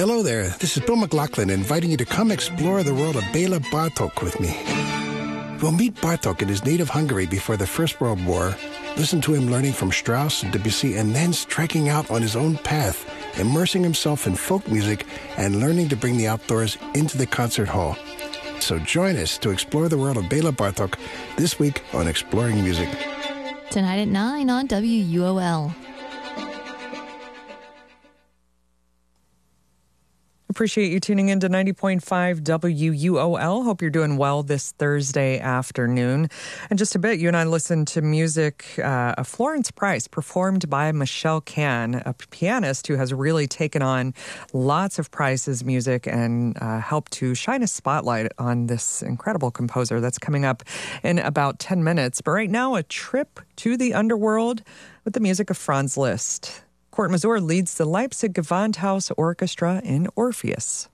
Hello there, this is Bill McLaughlin inviting you to come explore the world of Bela Bartok with me. We'll meet Bartok in his native Hungary before the First World War, listen to him learning from Strauss and Debussy, and then striking out on his own path, immersing himself in folk music and learning to bring the outdoors into the concert hall. So join us to explore the world of Bela Bartok this week on Exploring Music. Tonight at 9 on WUOL. Appreciate you tuning in to 90.5 WUOL. Hope you're doing well this Thursday afternoon. In just a bit, you and I listened to music of Florence Price, performed by Michelle Can, a pianist who has really taken on lots of Price's music and helped to shine a spotlight on this incredible composer. That's coming up in about 10 minutes. But right now, a trip to the underworld with the music of Franz Liszt. Kurt Masur leads the Leipzig Gewandhaus Orchestra in Orpheus.